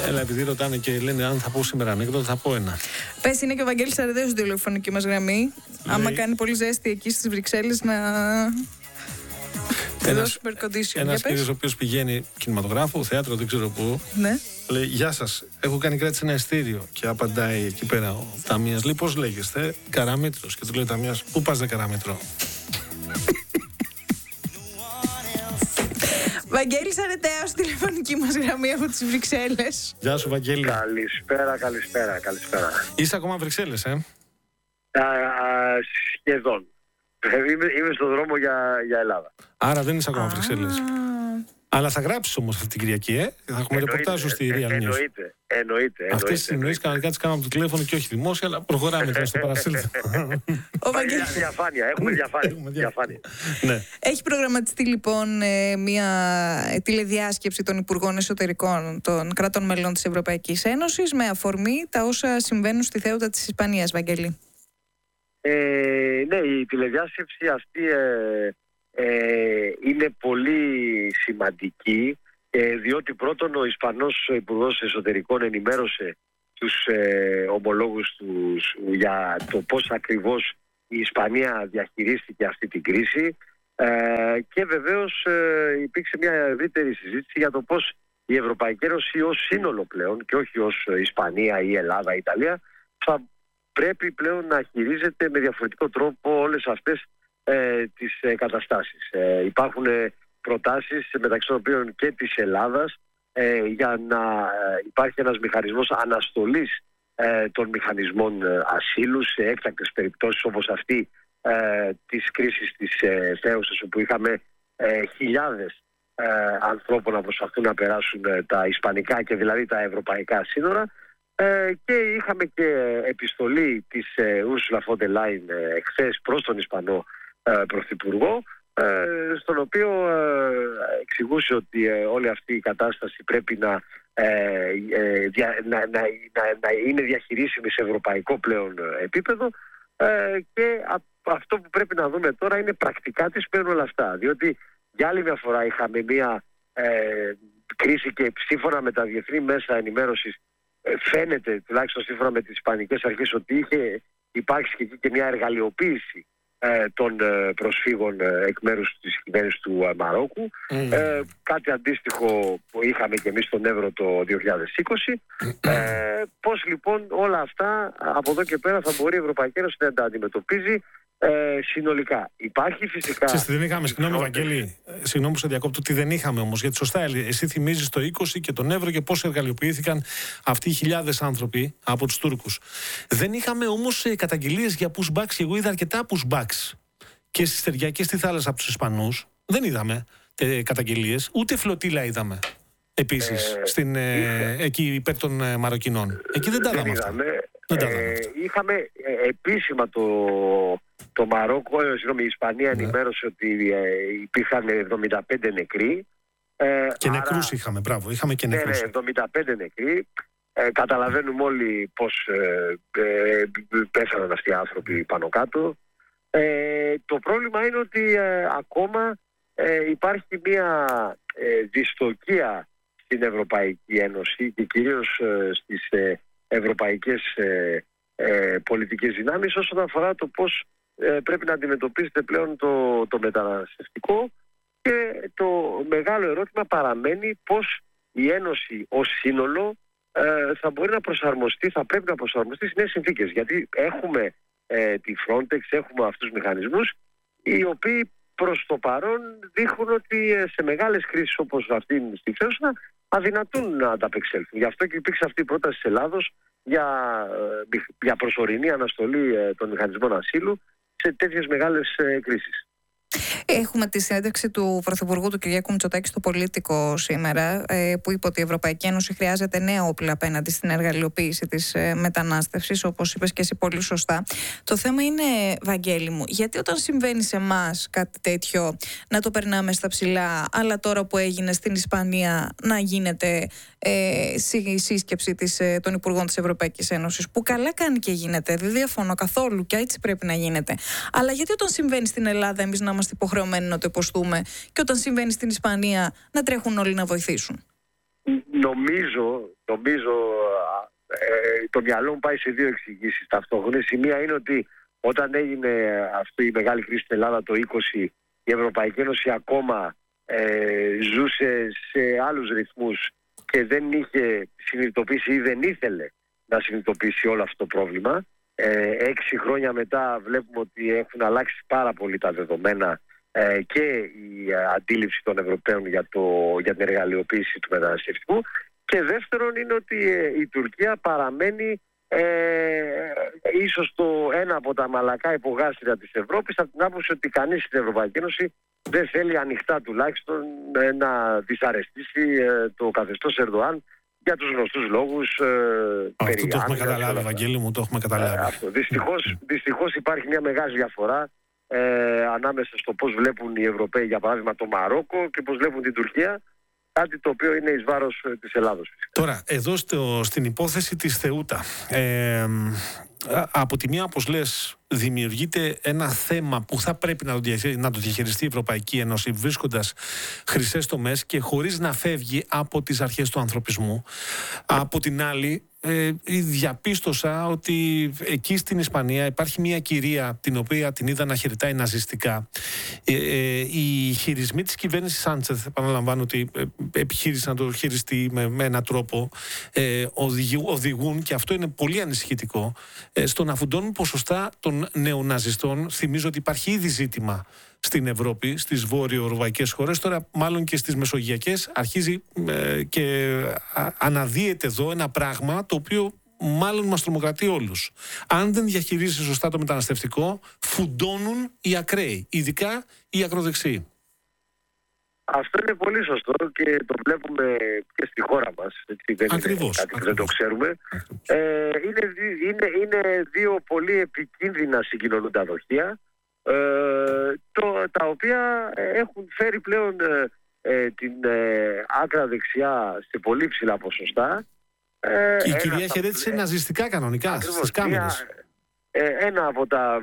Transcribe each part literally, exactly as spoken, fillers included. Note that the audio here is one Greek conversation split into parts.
Έλα, επειδή ρωτάνε και λένε αν θα πω σήμερα ανέκδοτο, θα πω ένα. Πες, είναι και ο Βαγγέλης Αρδέος στην τηλεφωνική μας γραμμή. Λέει... Άμα κάνει πολύ ζέστη εκεί στις Βρυξέλλες να... Ένας, ένας κύριος ο οποίος πηγαίνει κινηματογράφο, θέατρο, δεν ξέρω πού. Ναι. Λέει, γεια σας, έχω κάνει κράτηση ένα ειστήριο. Και απαντάει εκεί πέρα ο ταμείας, λέει, πώς λέγεστε? Καραμήτρος. Και του λέει ο ταμείας, πού πας δε Καραμήτρο? Βαγγέλης Αρετέος στη τηλεφωνική μας γραμμή από τις Βρυξέλλες. Γεια σου, Βαγγέλη. Καλησπέρα, καλησπέρα, καλησπέρα. Είσαι ακόμα Βρυξέλλες, ε? Α, α, σχεδόν. Είμαι, είμαι στον δρόμο για, για Ελλάδα. Άρα δεν είσαι ακόμα Βρυξέλλες. Αλλά θα γράψεις όμως αυτή την Κυριακή, ε? Θα έχουμε ρεπορτάζ στη Real News. Εννοείται, εννοείται. Αυτές τις συνεννοήσεις κανονικά τις κάναμε από το τηλέφωνο και όχι δημόσια, αλλά προχωράμε τώρα στο παρασύλληπτο. Διαφάνεια, έχουμε διαφάνεια. διαφάνεια. Ναι. Έχει προγραμματιστεί λοιπόν μια τηλεδιάσκεψη των Υπουργών Εσωτερικών των κρατών μελών της Ευρωπαϊκής Ένωσης με αφορμή τα όσα συμβαίνουν στη Θέουτα της Ισπανίας, Βαγγέλη. Ε, ναι, η τηλεδιάσκεψη αυτή ε, ε, είναι πολύ σημαντική, ε, διότι πρώτον ο Ισπανός Υπουργός Εσωτερικών ενημέρωσε τους ε, ομολόγους τους για το πώς ακριβώς η Ισπανία διαχειρίστηκε αυτή την κρίση ε, και βεβαίως ε, υπήρξε μια ευρύτερη συζήτηση για το πώς η Ευρωπαϊκή Ένωση ως σύνολο πλέον και όχι ως Ισπανία ή Ελλάδα ή Ιταλία θα πρέπει πλέον να χειρίζεται με διαφορετικό τρόπο όλες αυτές ε, τις ε, καταστάσεις. Ε, υπάρχουν ε, προτάσεις μεταξύ των οποίων και της Ελλάδας ε, για να ε, υπάρχει ένας μηχανισμός αναστολής ε, των μηχανισμών ε, ασύλου σε έκτακτες περιπτώσεις όπως αυτή ε, της κρίσης της ε, Θέουσας, όπου είχαμε ε, χιλιάδες ε, ανθρώπων να προσπαθούν να περάσουν ε, τα ισπανικά και δηλαδή τα ευρωπαϊκά σύνορα. Ε, και είχαμε και επιστολή της ε, Ursula von der Leyen ε, εχθές προς τον Ισπανό ε, Πρωθυπουργό, ε, στον οποίο ε, εξηγούσε ότι ε, όλη αυτή η κατάσταση πρέπει να, ε, ε, δια, να, να, να, να είναι διαχειρίσιμη σε ευρωπαϊκό πλέον επίπεδο ε, και α, αυτό που πρέπει να δούμε τώρα είναι πρακτικά τι παίρνουν όλα αυτά, διότι για άλλη μια φορά είχαμε μια ε, κρίση και σύμφωνα με τα διεθνή μέσα ενημέρωσης φαίνεται, τουλάχιστον σύμφωνα με τις ισπανικές αρχές, ότι είχε υπάρξει και εκεί και μια εργαλειοποίηση ε, των ε, προσφύγων ε, εκ μέρους της κυβέρνησης του ε, Μαρόκου. Mm. Ε, κάτι αντίστοιχο που είχαμε και εμείς στον Εύρο το δύο χιλιάδες είκοσι. Ε, πώς λοιπόν όλα αυτά από εδώ και πέρα θα μπορεί η Ευρωπαϊκή Ένωση να τα αντιμετωπίζει ε, συνολικά. Υπάρχει φυσικά... Ξέρεις, δεν είχαμε, συγγνώμη Βαγγέλη, συγγνώμη που σε διακόπτω, τι δεν είχαμε όμως, γιατί σωστά εσύ θυμίζεις το είκοσι και τον Εύρο και πώς εργαλειοποιήθηκαν αυτοί οι χιλιάδες άνθρωποι από τους Τούρκους. Δεν είχαμε όμως καταγγελίες για pushbacks και εγώ είδα αρκετά pushbacks και στις Στεριακές στη θάλασσα από τους Ισπανούς. Δεν είδαμε ε, καταγγελίες, ούτε φλωτήλα είδαμε. Επίσης, ε, στην, ε, εκεί υπέρ των ε, Μαροκινών. Εκεί δεν τα είδαμε αυτά. Ε, είχαμε ε, επίσημα το, το Μαρόκο, ε, συγγνώμη, η Ισπανία ναι. ενημέρωσε ότι ε, υπήρχαν εβδομήντα πέντε νεκροί. Ε, και άρα, νεκρούς είχαμε, μπράβο, είχαμε και νεκρούς. Ναι, εβδομήντα πέντε νεκροί. Ε, καταλαβαίνουμε όλοι πώς ε, ε, πέθαναν αυτοί οι άνθρωποι πάνω κάτω. Ε, το πρόβλημα είναι ότι ε, ακόμα ε, υπάρχει μια ε, δυστοκία στην Ευρωπαϊκή Ένωση και κυρίως ε, στις ε, ευρωπαϊκές ε, ε, πολιτικές δυνάμεις όσον αφορά το πώς ε, πρέπει να αντιμετωπίσετε πλέον το, το μεταναστευτικό, και το μεγάλο ερώτημα παραμένει πώς η Ένωση ως σύνολο ε, θα μπορεί να προσαρμοστεί, θα πρέπει να προσαρμοστεί στις νέες συνθήκες, γιατί έχουμε ε, τη Frontex, έχουμε αυτούς τους μηχανισμούς οι οποίοι προς το παρόν δείχνουν ότι ε, σε μεγάλες κρίσεις όπως αυτή στη Θέουσα αδυνατούν να ανταπεξέλθουν. Γι' αυτό και υπήρξε αυτή η πρόταση της Ελλάδος για, για προσωρινή αναστολή των μηχανισμών ασύλου σε τέτοιες μεγάλες κρίσεις. Έχουμε τη συνέντευξη του Πρωθυπουργού του Κυριάκου Μητσοτάκη στο Πολίτικο σήμερα, που είπε ότι η Ευρωπαϊκή Ένωση χρειάζεται νέα όπλα απέναντι στην εργαλειοποίηση της μετανάστευσης, όπως είπες και εσύ πολύ σωστά. Το θέμα είναι, Βαγγέλη μου, γιατί όταν συμβαίνει σε εμάς κάτι τέτοιο να το περνάμε στα ψηλά, αλλά τώρα που έγινε στην Ισπανία να γίνεται ε, σύσκεψη της, των Υπουργών της Ευρωπαϊκής Ένωσης, που καλά κάνει και γίνεται, δεν διαφωνώ καθόλου και έτσι πρέπει να γίνεται. Αλλά γιατί όταν συμβαίνει στην Ελλάδα εμείς να είμαστε υποχρεωμένοι να το υποστούμε και όταν συμβαίνει στην Ισπανία να τρέχουν όλοι να βοηθήσουν? νομίζω, νομίζω ε, το μυαλό μου πάει σε δύο εξηγήσεις ταυτόχρονες. Η μία είναι ότι όταν έγινε αυτή η μεγάλη κρίση στην Ελλάδα το είκοσι, η Ευρωπαϊκή Ένωση ακόμα ε, ζούσε σε άλλους ρυθμούς και δεν είχε συνειδητοποιήσει ή δεν ήθελε να συνειδητοποιήσει όλο αυτό το πρόβλημα. Ε, έξι χρόνια μετά βλέπουμε ότι έχουν αλλάξει πάρα πολύ τα δεδομένα ε, και η αντίληψη των Ευρωπαίων για, το, για την εργαλειοποίηση του μεταναστευτικού. Και δεύτερον είναι ότι ε, η Τουρκία παραμένει ε, ίσως το ένα από τα μαλακά υπογάστρια της Ευρώπης, από την άποψη ότι κανείς στην Ευρωπαϊκή Ένωση δεν θέλει ανοιχτά τουλάχιστον ε, να δυσαρεστήσει ε, το καθεστώς Ερντοάν για τους γνωστούς λόγους. Ε, αυτό το έχουμε καταλάβει, Βαγγέλη μου, το έχουμε καταλάβει. Ε, αυτό. Δυστυχώς, δυστυχώς υπάρχει μια μεγάλη διαφορά ε, ανάμεσα στο πώς βλέπουν οι Ευρωπαίοι, για παράδειγμα, το Μαρόκο και πώς βλέπουν την Τουρκία. Κάτι το οποίο είναι εις βάρος της Ελλάδος. Τώρα, εδώ στο, στην υπόθεση της Θεούτα, ε, από τη μία, όπως λες, δημιουργείται ένα θέμα που θα πρέπει να το, διαχει... να το διαχειριστεί η Ευρωπαϊκή Ένωση, βρίσκοντας χρυσές τομές και χωρίς να φεύγει από τις αρχές του ανθρωπισμού. Από την άλλη, ε, διαπίστωσα ότι εκεί στην Ισπανία υπάρχει μια κυρία την οποία την είδα να χαιρετάει ναζιστικά. Ε, ε, οι χειρισμοί της κυβέρνησης Σάντσεθ, επαναλαμβάνω ότι ε, επιχείρησε να το χειριστεί με, με έναν τρόπο, ε, οδηγού, οδηγούν, και αυτό είναι πολύ ανησυχητικό, ε, στο να φουντώνουν ποσοστά των νεοναζιστών. Θυμίζω ότι υπάρχει ήδη ζήτημα στην Ευρώπη, στις βόρειο-ευρωπαϊκές χώρες, τώρα μάλλον και στις μεσογειακές αρχίζει ε, και α, αναδύεται εδώ ένα πράγμα το οποίο μάλλον μας τρομοκρατεί όλους. Αν δεν διαχειρίζεσαι σωστά το μεταναστευτικό, φουντώνουν οι ακραίοι, ειδικά οι ακροδεξιοί. Αυτό είναι πολύ σωστό και το βλέπουμε και στη χώρα μας. Έτσι, δεν ακριβώς, είναι κάτι που ακριβώς. δεν το ξέρουμε. Ε, είναι, είναι, είναι δύο πολύ επικίνδυνα συγκοινωνούντα δοχεία, ε, το, τα οποία έχουν φέρει πλέον ε, ε, την ε, άκρα δεξιά σε πολύ ψηλά ποσοστά. Ε, και η κυρία χαιρέτησε ε, ναζιστικά κανονικά, ακριβώς, στις κάμερες. Ε, ένα από, τα,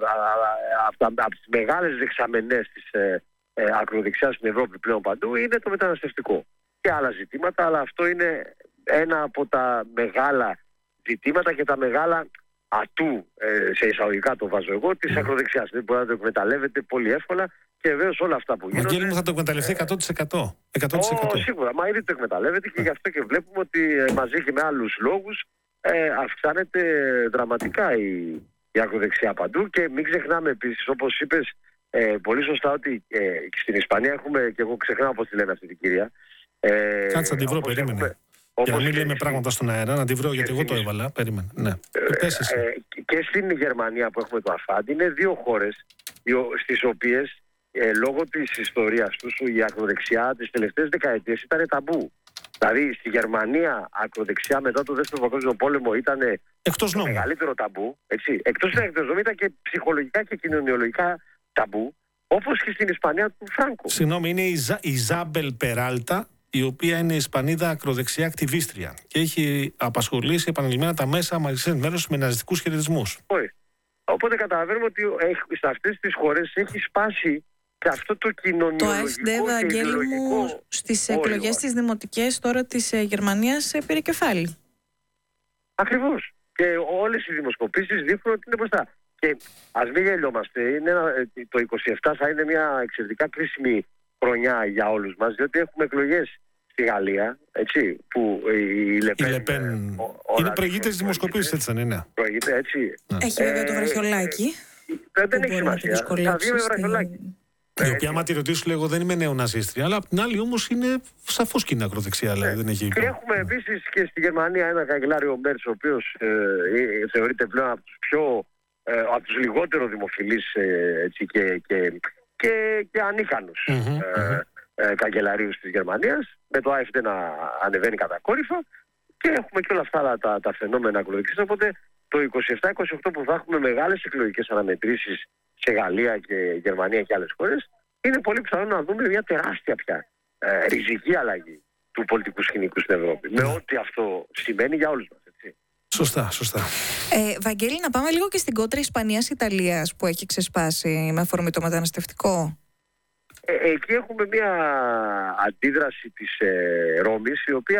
από, τα, από τις μεγάλες δεξαμενές της ε, ε, ακροδεξιάς στην Ευρώπη πλέον παντού είναι το μεταναστευτικό. Και άλλα ζητήματα, αλλά αυτό είναι ένα από τα μεγάλα ζητήματα και τα μεγάλα ατού, ε, σε εισαγωγικά το βάζω εγώ, της mm. ακροδεξιάς. Δεν μπορεί να το εκμεταλλεύεται πολύ εύκολα και βεβαίως όλα αυτά που γίνονται. Βαγγέλη μου, θα το εκμεταλλευτεί εκατό τοις εκατό. εκατό τοις εκατό. Oh, σίγουρα, μα ήδη το εκμεταλλεύεται και γι' αυτό και βλέπουμε ότι ε, μαζί και με άλλους λόγους ε, αυξάνεται δραματικά η, η ακροδεξιά παντού. Και μην ξεχνάμε επίσης, όπως είπες ε, πολύ σωστά, ότι ε, στην Ισπανία έχουμε, και εγώ ξεχνάω πώς τη λένε αυτή την κυρία. Ε, Κάτσε να τη βρω, περίμενε. Έχουμε, για να μην λέμε και πράγματα στον αέρα, να τη βρω, γιατί εγώ το έβαλα. Περίμενε. Ναι. Ε, ε, και στην Γερμανία που έχουμε το Αφάντ, είναι δύο χώρες στις οποίες ε, λόγω της ιστορίας τους η ακροδεξιά τις τελευταίες δεκαετίες ήταν ταμπού. Δηλαδή στη Γερμανία ακροδεξιά μετά το δεύτερο παγκόσμιο πόλεμο ήταν εκτός το νόμου. μεγαλύτερο ταμπού. Έτσι. Εκτός yeah. εκτός νόμου ήταν και ψυχολογικά και κοινωνιολογικά ταμπού, όπως και στην Ισπανία του Φράνκο. Συγγνώμη, είναι η, Ζα, η Ζάμπελ Περάλτα, η οποία είναι Ισπανίδα ακροδεξιά ακτιβίστρια και έχει απασχολήσει επανειλημμένα τα μέσα μαζικής ενημέρωσης με ναζιστικούς χαιρετισμούς. Οπότε καταλαβαίνουμε ότι σε αυτές τις χώρες έχει σπάσει και αυτό το κοινωνιολογικό το ΑΕΦΔ, Βαγγέλη μου, στις εκλογές της δημοτικές τώρα της ε, Γερμανίας ε, πήρε κεφάλι. Ακριβώς. Και όλες οι δημοσκοπήσεις δείχνουν ότι είναι μπροστά. Και ας μην γελιόμαστε, είναι ένα, το είκοσι επτά θα είναι μια εξαιρετικά κρίσιμη χρονιά για όλους μας, διότι έχουμε εκλογές στη Γαλλία, έτσι, που η Λεπέν... Η Λεπέν είναι προηγείται στις δημοσκοπήσεις, έτσι δεν είναι? Προηγείται, έτσι. Έχει βέβαια το βραχιολάκι. Δεν, δεν έχει σημασία. Θα δει με βραχιολάκι. Η οποία, άμα τη ρωτήσω, λέγω δεν είμαι νεοναζίστρια, αλλά απ' την άλλη όμως είναι σαφώς και είναι ακροδεξιά. Ναι. Δεν έχει... Και έχουμε ναι. επίσης και στη Γερμανία ένα καγκελάριο Μέρτς, ο οποίος ε, ε, θεωρείται πλέον από τους πιο, ε, από τους λιγότερο δημοφιλείς ε, έτσι, και, και, και, και ανίκανους mm-hmm, ε, ε, καγκελαρίους της Γερμανίας, με το ΑΕΦΔ να ανεβαίνει κατακόρυφα και έχουμε και όλα αυτά τα, τα φαινόμενα ακροδεξιάς. Οπότε το είκοσι επτά είκοσι οκτώ που θα έχουμε μεγάλες εκλογικές αναμετρήσεις σε Γαλλία και Γερμανία και άλλες χώρες, είναι πολύ πιθανό να δούμε μια τεράστια πια ε, ριζική αλλαγή του πολιτικού σκηνικού στην Ευρώπη. Με ό,τι αυτό σημαίνει για όλους μας. Έτσι. Σωστά, σωστά. Ε, Βαγγέλη, να πάμε λίγο και στην κόντρα Ισπανίας-Ιταλίας που έχει ξεσπάσει με αφορμή το μεταναστευτικό. Ε, εκεί έχουμε μια αντίδραση της ε, Ρώμης, η οποία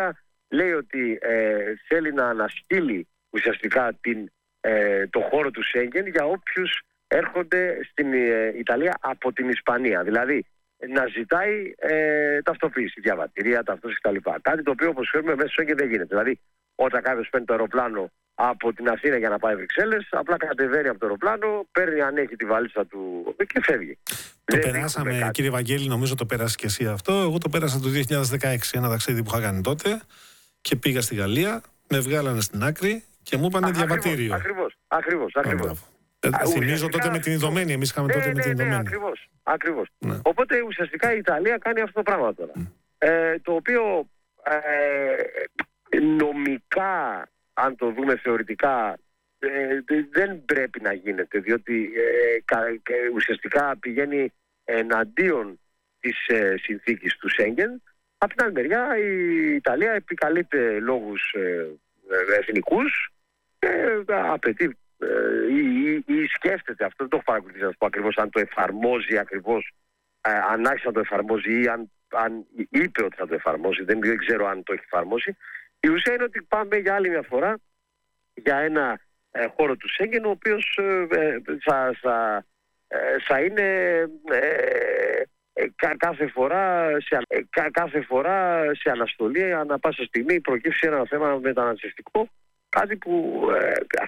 λέει ότι ε, θέλει να αναστείλει ουσιαστικά την, ε, το χώρο του Σέγγεν για όποιους έρχονται στην ε, Ιταλία από την Ισπανία. Δηλαδή να ζητάει ε, ταυτοποίηση, διαβατηρία, ταυτοποίηση κτλ. Κάτι το οποίο, όπως ξέρουμε, μέσα στο Σέγγεν δεν γίνεται. Δηλαδή, όταν κάποιος παίρνει το αεροπλάνο από την Αθήνα για να πάει Βρυξέλλες, απλά κατεβαίνει από το αεροπλάνο, παίρνει, ανέχει τη βαλίτσα του και φεύγει. Το δεν περάσαμε, κύριε Βαγγέλη, νομίζω το πέρασε και εσύ αυτό. Εγώ το πέρασα το δύο χιλιάδες δεκαέξι, ένα ταξίδι που είχα κάνει τότε και πήγα στη Γαλλία, με βγάλανε στην άκρη και μου είπανε διαβατήριο. Ακριβώς, ακριβώς, ακριβώς. Ε, θυμίζω τότε με την Ιδωμένη, εμείς είχαμε ναι, τότε ναι, με την ναι, Ιδωμένη. Ακριβώς, ακριβώς. Ναι. Οπότε ουσιαστικά η Ιταλία κάνει αυτό το πράγμα τώρα. Mm. Ε, το οποίο ε, νομικά, αν το δούμε θεωρητικά, ε, δεν πρέπει να γίνεται, διότι ε, κα, ε, ουσιαστικά πηγαίνει εναντίον της ε, συνθήκης του Σέγγεν. Από την άλλη μεριά η Ιταλία επικαλείται λόγους ε, εθνικούς και απαιτεί ε, ή, ή, ή σκέφτεται αυτό, δεν το έχω παρακολουθήσει να πω ακριβώς αν το εφαρμόζει ακριβώς, ε, αν άρχισε να το εφαρμόζει ή αν, αν είπε ότι θα το εφαρμόζει, δεν, δεν ξέρω αν το έχει εφαρμόσει. Η ουσία είναι ότι πάμε για άλλη μια φορά για ένα ε, χώρο του Σέγγεν, ο οποίος ε, θα, θα, ε, θα είναι ε, ε, κα, κάθε, φορά σε, ε, κα, κάθε φορά σε αναστολή, ανά πάσα στιγμή προκύψει ένα θέμα μεταναστευτικό, κάτι που ε,